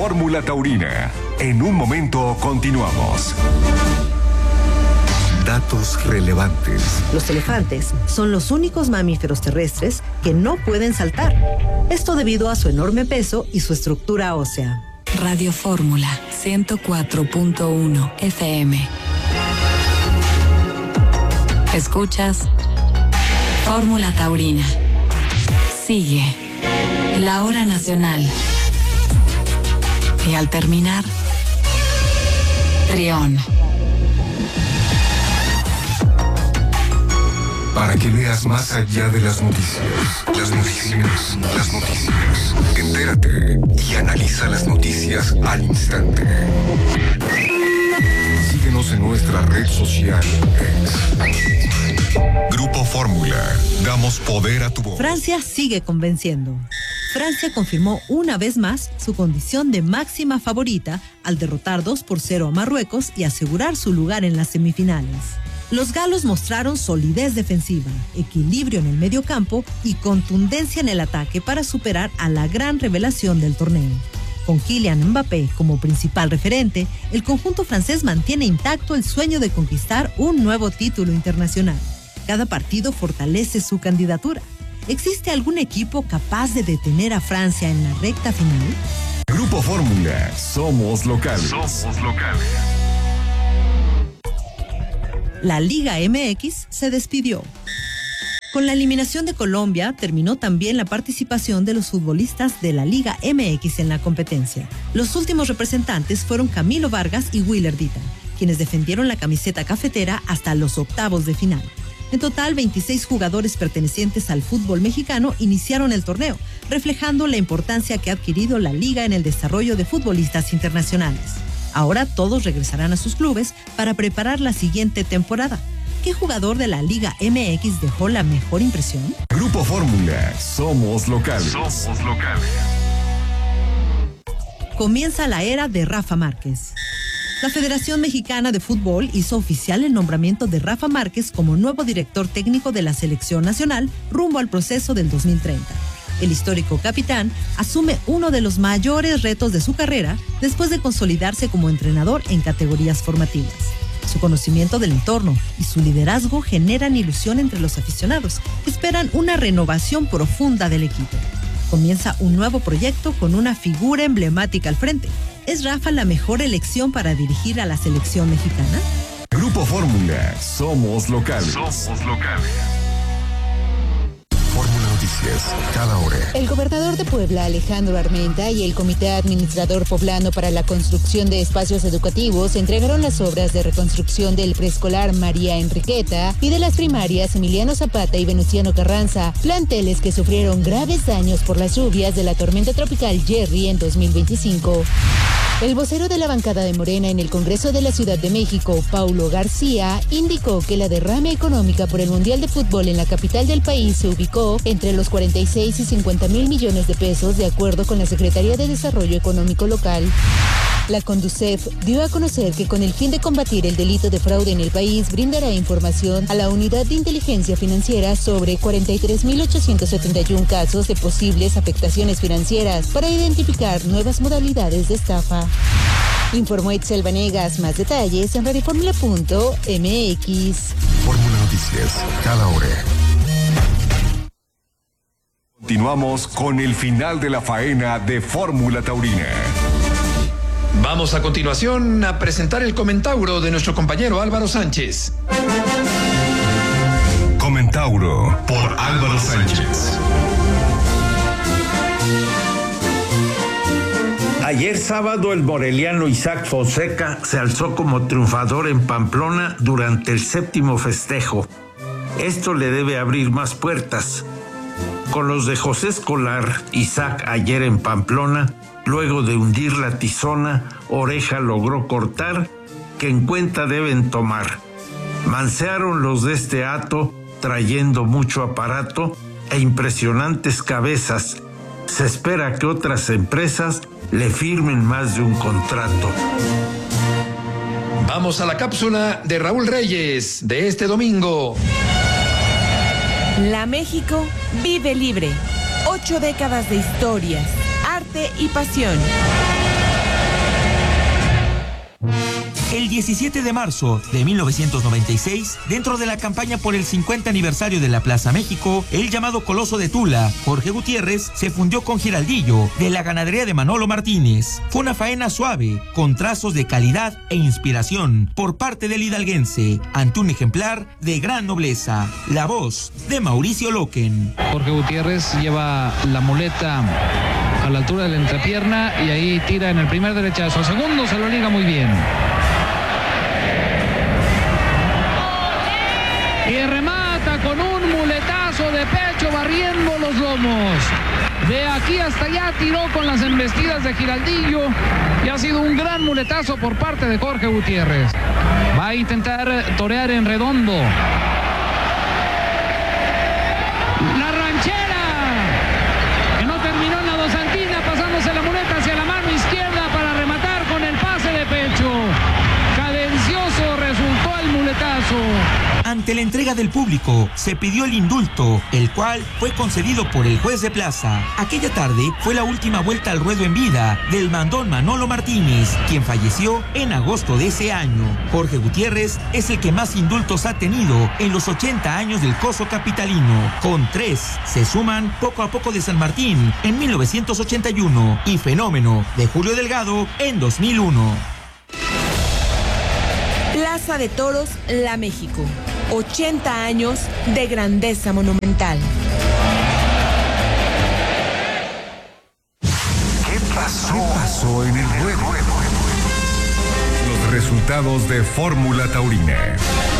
Fórmula Taurina. En un momento continuamos. Datos relevantes. Los elefantes son los únicos mamíferos terrestres que no pueden saltar. Esto debido a su enorme peso y su estructura ósea. Radio Fórmula 104.1 FM. Escuchas Fórmula Taurina. Sigue la hora nacional. Y al terminar, Trión. Para que veas más allá de las noticias. Las noticias. Las noticias. Entérate y analiza las noticias al instante. Síguenos en nuestra red social X. Grupo Fórmula. Damos poder a tu voz. Francia sigue convenciendo. Francia confirmó una vez más su condición de máxima favorita al derrotar 2-0 a Marruecos y asegurar su lugar en las semifinales. Los galos mostraron solidez defensiva, equilibrio en el mediocampo y contundencia en el ataque para superar a la gran revelación del torneo. Con Kylian Mbappé como principal referente, el conjunto francés mantiene intacto el sueño de conquistar un nuevo título internacional. Cada partido fortalece su candidatura. ¿Existe algún equipo capaz de detener a Francia en la recta final? Grupo Fórmula. Somos locales. Somos locales. La Liga MX se despidió. Con la eliminación de Colombia, terminó también la participación de los futbolistas de la Liga MX en la competencia. Los últimos representantes fueron Camilo Vargas y Willer Dita, quienes defendieron la camiseta cafetera hasta los octavos de final. En total, 26 jugadores pertenecientes al fútbol mexicano iniciaron el torneo, reflejando la importancia que ha adquirido la liga en el desarrollo de futbolistas internacionales. Ahora todos regresarán a sus clubes para preparar la siguiente temporada. ¿Qué jugador de la Liga MX dejó la mejor impresión? Grupo Fórmula. Somos locales. Somos locales. Comienza la era de Rafa Márquez. La Federación Mexicana de Fútbol hizo oficial el nombramiento de Rafa Márquez como nuevo director técnico de la selección nacional rumbo al proceso del 2030. El histórico capitán asume uno de los mayores retos de su carrera después de consolidarse como entrenador en categorías formativas. Su conocimiento del entorno y su liderazgo generan ilusión entre los aficionados, que esperan una renovación profunda del equipo. Comienza un nuevo proyecto con una figura emblemática al frente. ¿Es Rafa la mejor elección para dirigir a la selección mexicana? Grupo Fórmula. Somos locales. Somos locales. Fórmula Noticias, cada hora. El gobernador de Puebla, Alejandro Armenta, y el Comité Administrador Poblano para la Construcción de Espacios Educativos entregaron las obras de reconstrucción del preescolar María Enriqueta y de las primarias Emiliano Zapata y Venustiano Carranza, planteles que sufrieron graves daños por las lluvias de la tormenta tropical Jerry en 2025. El vocero de la bancada de Morena en el Congreso de la Ciudad de México, Paulo García, indicó que la derrama económica por el Mundial de Fútbol en la capital del país se ubicó entre los 46 y 50 mil millones de pesos, de acuerdo con la Secretaría de Desarrollo Económico Local. La Conducef dio a conocer que con el fin de combatir el delito de fraude en el país, brindará información a la Unidad de Inteligencia Financiera sobre 43.871 casos de posibles afectaciones financieras para identificar nuevas modalidades de estafa. Informó Itzel Vanegas. Más detalles en radioformula.mx. Fórmula Noticias, cada hora. Continuamos con el final de la faena de Fórmula Taurina. Vamos a continuación a presentar el comentauro de nuestro compañero Álvaro Sánchez. Comentauro por Álvaro Sánchez. Ayer sábado el moreliano Isaac Fonseca se alzó como triunfador en Pamplona durante el 7º festejo. Esto le debe abrir más puertas. Con los de José Escolar, Isaac ayer en Pamplona, luego de hundir la tizona, Oreja logró cortar, que en cuenta deben tomar. Mansearon los de este hato, trayendo mucho aparato e impresionantes cabezas. Se espera que otras empresas le firmen más de un contrato. Vamos a la cápsula de Raúl Reyes de este domingo. La México vive libre. 8 décadas de historias, arte y pasión. El 17 de marzo de 1996, dentro de la campaña por el 50 aniversario de la Plaza México, el llamado Coloso de Tula, Jorge Gutiérrez, se fundió con Giraldillo, de la ganadería de Manolo Martínez. Fue una faena suave, con trazos de calidad e inspiración por parte del hidalguense, ante un ejemplar de gran nobleza. La voz de Mauricio Loken. Jorge Gutiérrez lleva la muleta a la altura de la entrepierna y ahí tira en el primer derechazo. Al segundo se lo liga muy bien. Y remata con un muletazo de pecho barriendo los lomos. De aquí hasta allá tiró con las embestidas de Giraldillo y ha sido un gran muletazo por parte de Jorge Gutiérrez. Va a intentar torear en redondo. La ranchera, que no terminó en la dosantina, pasándose la muleta hacia la mano izquierda para rematar con el pase de pecho. Cadencioso resultó el muletazo. Ante la entrega del público, se pidió el indulto, el cual fue concedido por el juez de plaza. Aquella tarde fue la última vuelta al ruedo en vida del mandón Manolo Martínez, quien falleció en agosto de ese año. Jorge Gutiérrez es el que más indultos ha tenido en los 80 años del coso capitalino. Con 3 se suman Poco a Poco de San Martín en 1981 y Fenómeno de Julio Delgado en 2001. Plaza de Toros, La México. 80 años de grandeza monumental. ¿Qué pasó en el ruedo? Los resultados de Fórmula Taurina.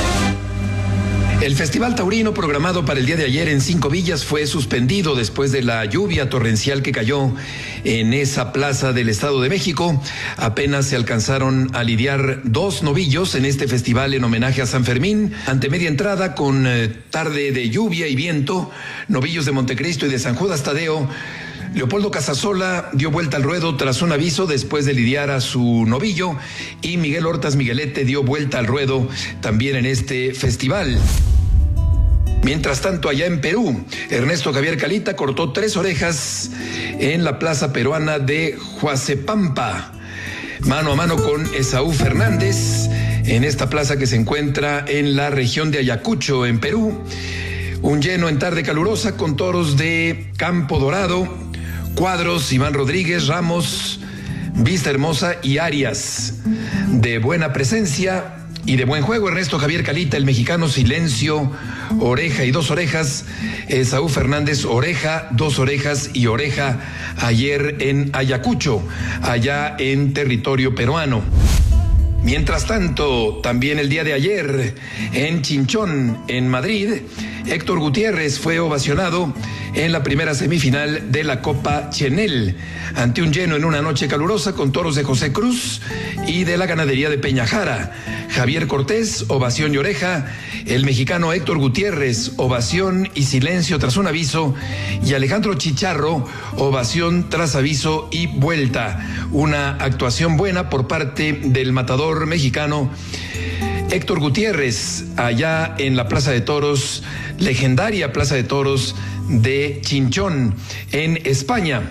El Festival Taurino programado para el día de ayer en 5 villas fue suspendido después de la lluvia torrencial que cayó en esa plaza del Estado de México. Apenas se alcanzaron a lidiar 2 novillos en este festival en homenaje a San Fermín. Ante media entrada, con tarde de lluvia y viento, novillos de Montecristo y de San Judas Tadeo, Leopoldo Casasola dio vuelta al ruedo tras un aviso después de lidiar a su novillo, y Miguel Hortas Miguelete dio vuelta al ruedo también en este festival. Mientras tanto, allá en Perú, Ernesto Javier Calita cortó 3 orejas en la plaza peruana de Huacepampa, mano a mano con Esaú Fernández, en esta plaza que se encuentra en la región de Ayacucho, en Perú. Un lleno en tarde calurosa con toros de Campo Dorado, Cuadros, Iván Rodríguez, Ramos, Vista Hermosa y Arias. De buena presencia y de buen juego, Ernesto Javier Calita, el mexicano, silencio, oreja y 2 orejas. Esaú Fernández, oreja, 2 orejas y oreja ayer en Ayacucho, allá en territorio peruano. Mientras tanto, también el día de ayer, en Chinchón, en Madrid, Héctor Gutiérrez fue ovacionado en la primera semifinal de la Copa Chenel, ante un lleno en una noche calurosa con toros de José Cruz y de la ganadería de Peñajara. Javier Cortés, ovación y oreja. El mexicano Héctor Gutiérrez, ovación y silencio tras un aviso. Y Alejandro Chicharro, ovación tras aviso y vuelta. Una actuación buena por parte del matador mexicano Héctor Gutiérrez, allá en la Plaza de Toros, legendaria Plaza de Toros de Chinchón, en España.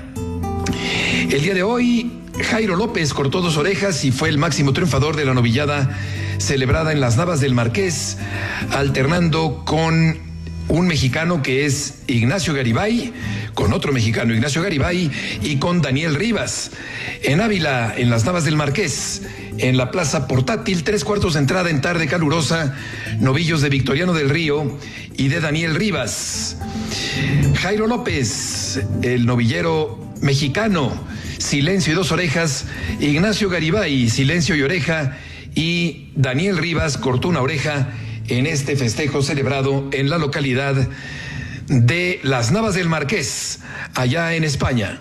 El día de hoy, Jairo López cortó 2 orejas y fue el máximo triunfador de la novillada celebrada en las Navas del Marqués, alternando con un mexicano que es Ignacio Garibay, con otro mexicano, Ignacio Garibay, y con Daniel Rivas. En Ávila, en las Navas del Marqués, en la Plaza Portátil, 3/4 de entrada en tarde calurosa, novillos de Victoriano del Río y de Daniel Rivas. Jairo López, el novillero mexicano, silencio y 2 orejas. Ignacio Garibay, silencio y oreja. Y Daniel Rivas cortó una oreja en este festejo celebrado en la localidad de Las Navas del Marqués, allá en España.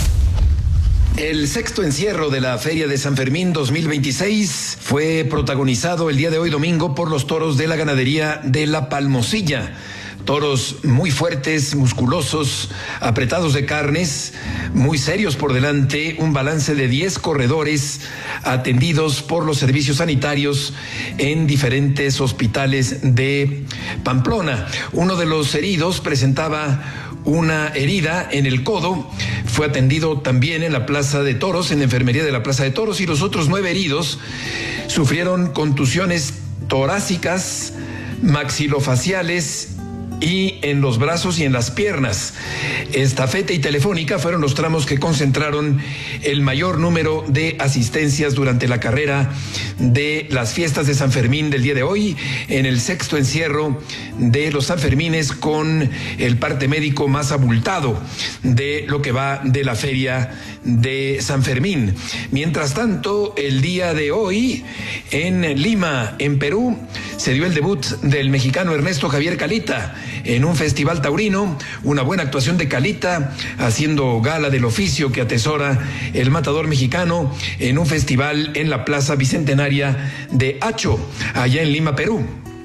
El 6º encierro de la Feria de San Fermín 2026 fue protagonizado el día de hoy domingo por los toros de la ganadería de La Palmosilla. Toros muy fuertes, musculosos, apretados de carnes, muy serios por delante, un balance de 10 corredores atendidos por los servicios sanitarios en diferentes hospitales de Pamplona. Uno de los heridos presentaba una herida en el codo, fue atendido también en la Plaza de Toros, en la enfermería de la Plaza de Toros, y los otros 9 heridos sufrieron contusiones torácicas, maxilofaciales y en los brazos y en las piernas. Estafeta y Telefónica fueron los tramos que concentraron el mayor número de asistencias durante la carrera de las fiestas de San Fermín del día de hoy, en el 6º encierro de los Sanfermines, con el parte médico más abultado de lo que va de la feria de San Fermín. Mientras tanto, el día de hoy en Lima, en Perú, se dio el debut del mexicano Ernesto Javier Calita en un festival taurino. Una buena actuación de Calita, haciendo gala del oficio que atesora el matador mexicano en un festival en la Plaza Bicentenaria de Hacho, allá en Lima, Perú.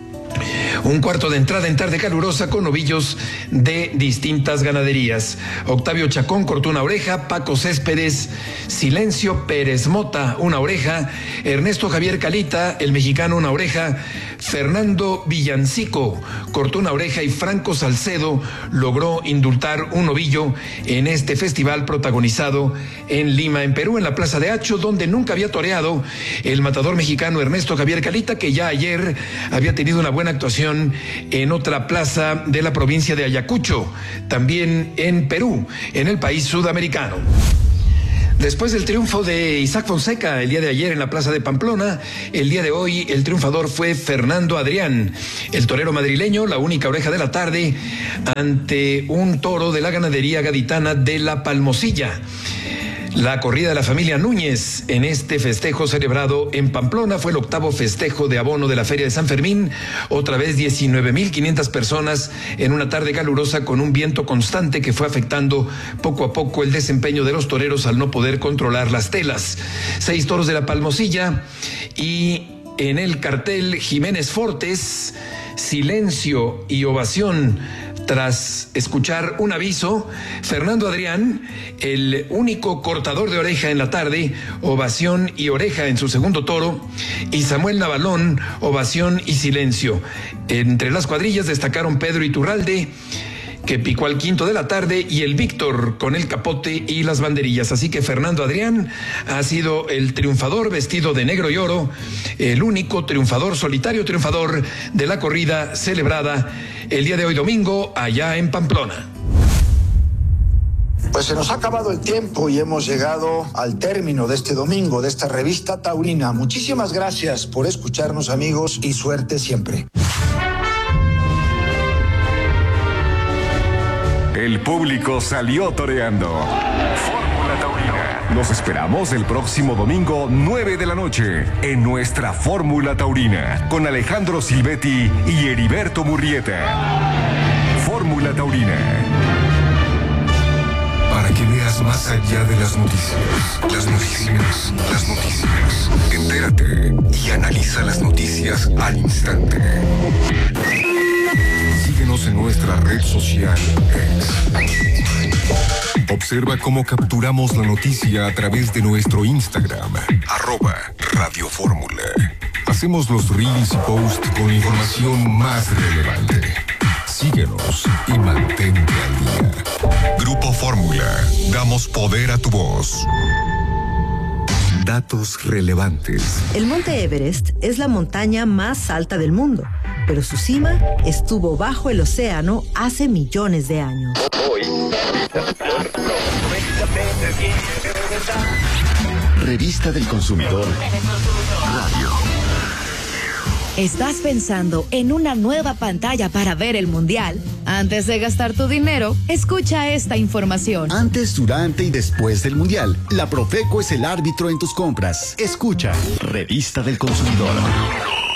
Un cuarto de entrada en tarde calurosa con novillos de distintas ganaderías. Octavio Chacón cortó una oreja, Paco Céspedes, Silencio Pérez Mota una oreja, Ernesto Javier Calita, el mexicano, una oreja, Fernando Villancico cortó una oreja y Franco Salcedo logró indultar un novillo en este festival protagonizado en Lima, en Perú, en la Plaza de Hacho, donde nunca había toreado el matador mexicano Ernesto Javier Calita, que ya ayer había tenido una buena actuación en otra plaza de la provincia de Ayacucho, también en Perú, en el país sudamericano. Después del triunfo de Isaac Fonseca el día de ayer en la Plaza de Pamplona, el día de hoy el triunfador fue Fernando Adrián, el torero madrileño, la única oreja de la tarde ante un toro de la ganadería gaditana de La Palmosilla. La corrida de la familia Núñez en este festejo celebrado en Pamplona fue el 8º festejo de abono de la Feria de San Fermín. Otra vez 19,500 personas en una tarde calurosa con un viento constante que fue afectando poco a poco el desempeño de los toreros al no poder controlar las telas. 6 toros de La Palmosilla y en el cartel Jiménez Fortes, Silencio y Ovación. Tras escuchar un aviso, Fernando Adrián, el único cortador de oreja en la tarde, ovación y oreja en su segundo toro, y Samuel Navalón, ovación y silencio. Entre las cuadrillas destacaron Pedro Iturralde, que picó al 5 de la tarde, y el Víctor con el capote y las banderillas. Así que Fernando Adrián ha sido el triunfador vestido de negro y oro, el único triunfador, solitario triunfador de la corrida celebrada el día de hoy domingo allá en Pamplona. Pues se nos ha acabado el tiempo y hemos llegado al término de este domingo, de esta revista taurina. Muchísimas gracias por escucharnos, amigos, y suerte siempre. El público salió toreando. Fórmula Taurina. Los esperamos el próximo domingo, 9 de la noche, en nuestra Fórmula Taurina, con Alejandro Silvetti y Heriberto Murrieta. Fórmula Taurina. Para que veas más allá de las noticias. Las noticias. Las noticias. Entérate y analiza las noticias al instante. Síguenos en nuestra red social X. Observa cómo capturamos la noticia a través de nuestro Instagram, @radiofórmula. Hacemos los reels y posts con la información más relevante. Síguenos y mantente al día. Grupo Fórmula, damos poder a tu voz. Datos relevantes. El Monte Everest es la montaña más alta del mundo, pero su cima estuvo bajo el océano hace millones de años. Revista del Consumidor Radio. ¿Estás pensando en una nueva pantalla para ver el Mundial? Antes de gastar tu dinero, escucha esta información. Antes, durante y después del Mundial, la Profeco es el árbitro en tus compras. Escucha Revista del Consumidor.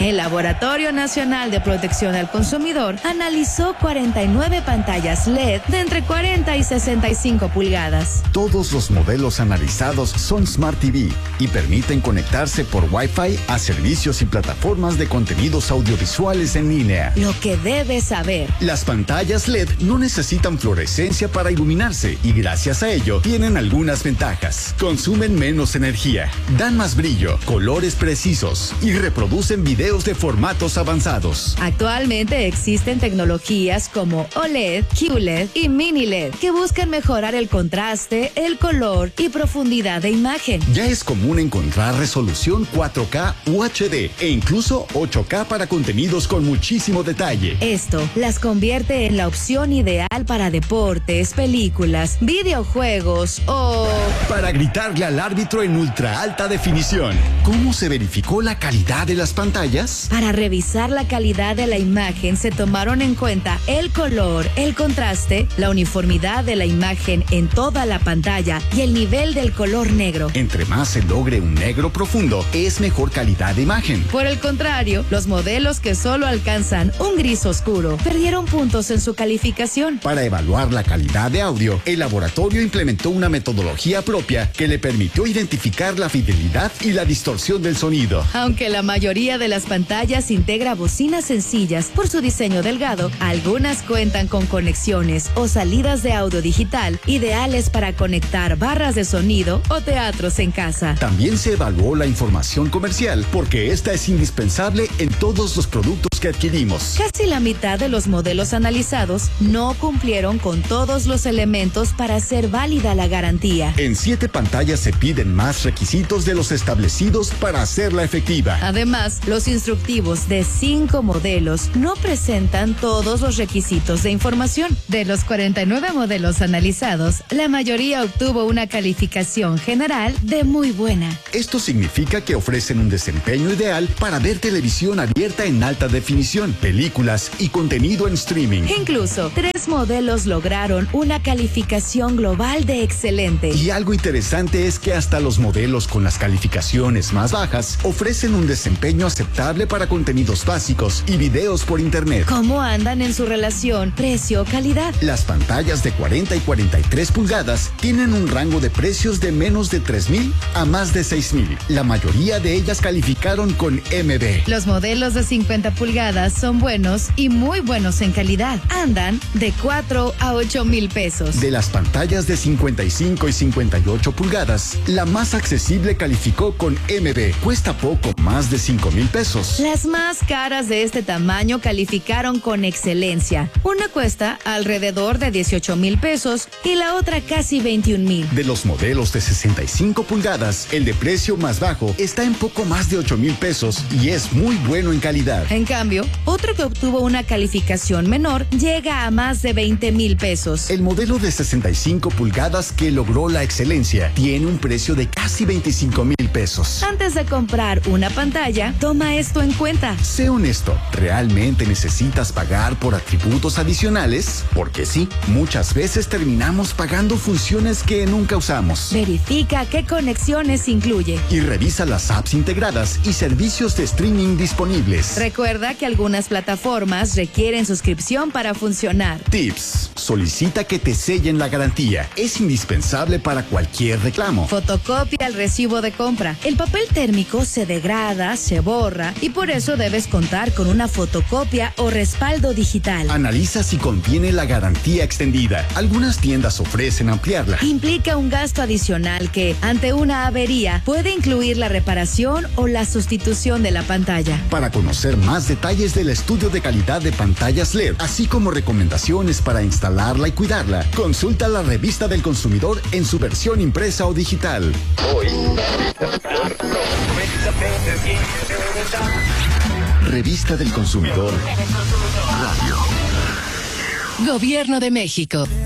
El Laboratorio Nacional de Protección al Consumidor analizó 49 pantallas LED de entre 40 y 65 pulgadas. Todos los modelos analizados son Smart TV y permiten conectarse por Wi-Fi a servicios y plataformas de contenidos audiovisuales en línea. Lo que debes saber. Las pantallas LED no necesitan fluorescencia para iluminarse y gracias a ello tienen algunas ventajas. Consumen menos energía, dan más brillo, colores precisos y reproducen videos de formatos avanzados. Actualmente existen tecnologías como OLED, QLED y Mini LED que buscan mejorar el contraste, el color y profundidad de imagen. Ya es común encontrar resolución 4K UHD e incluso 8K para contenidos con muchísimo detalle. Esto las convierte en la opción ideal para deportes, películas, videojuegos o... para gritarle al árbitro en ultra alta definición. ¿Cómo se verificó la calidad de las pantallas? Para revisar la calidad de la imagen se tomaron en cuenta el color, el contraste, la uniformidad de la imagen en toda la pantalla y el nivel del color negro. Entre más se logre un negro profundo, es mejor calidad de imagen. Por el contrario, los modelos que solo alcanzan un gris oscuro perdieron puntos en su calificación. Para evaluar la calidad de audio, el laboratorio implementó una metodología propia que le permitió identificar la fidelidad y la distorsión del sonido. Aunque la mayoría de las pantallas integra bocinas sencillas por su diseño delgado, algunas cuentan con conexiones o salidas de audio digital ideales para conectar barras de sonido o teatros en casa. También se evaluó la información comercial porque esta es indispensable en todos los productos que adquirimos. Casi la mitad de los modelos analizados no cumplieron con todos los elementos para hacer válida la garantía. En 7 pantallas se piden más requisitos de los establecidos para hacerla efectiva. Además, los instructivos de 5 modelos no presentan todos los requisitos de información. De los 49 modelos analizados, la mayoría obtuvo una calificación general de muy buena. Esto significa que ofrecen un desempeño ideal para ver televisión abierta en alta definición, películas y contenido en streaming. Incluso, 3 modelos lograron una calificación global de excelente. Y algo interesante es que hasta los modelos con las calificaciones más bajas ofrecen un desempeño aceptable para contenidos básicos y videos por internet. ¿Cómo andan en su relación precio-calidad? Las pantallas de 40 y 43 pulgadas tienen un rango de precios de menos de 3,000 a más de 6,000. La mayoría de ellas calificaron con MB. Los modelos de 50 pulgadas son buenos y muy buenos en calidad. Andan de 4 a 8,000 pesos. De las pantallas de 55 y 58 pulgadas, la más accesible calificó con MB. Cuesta poco más de 5,000 pesos. Las más caras de este tamaño calificaron con excelencia. Una cuesta alrededor de 18,000 pesos y la otra casi 21,000. De los modelos de 65 pulgadas, el de precio más bajo está en poco más de 8,000 pesos y es muy bueno en calidad. En cambio, otro que obtuvo una calificación menor llega a más de 20,000 pesos. El modelo de 65 pulgadas que logró la excelencia tiene un precio de casi 25,000 pesos. Antes de comprar una pantalla, toma esto en cuenta. Sé honesto, ¿realmente necesitas pagar por atributos adicionales? Porque sí, muchas veces terminamos pagando funciones que nunca usamos. Verifica qué conexiones incluye. Y revisa las apps integradas y servicios de streaming disponibles. Recuerda que algunas plataformas requieren suscripción para funcionar. Tips: solicita que te sellen la garantía. Es indispensable para cualquier reclamo. Fotocopia el recibo de compra. El papel térmico se degrada, se borra y por eso debes contar con una fotocopia o respaldo digital. Analiza si contiene la garantía extendida. Algunas tiendas ofrecen ampliarla. Implica un gasto adicional que, ante una avería, puede incluir la reparación o la sustitución de la pantalla. Para conocer más detalles del estudio de calidad de pantallas LED, así como recomendaciones para instalarla y cuidarla, consulta la revista del consumidor en su versión impresa o digital. Revista del Consumidor Radio. Gobierno de México.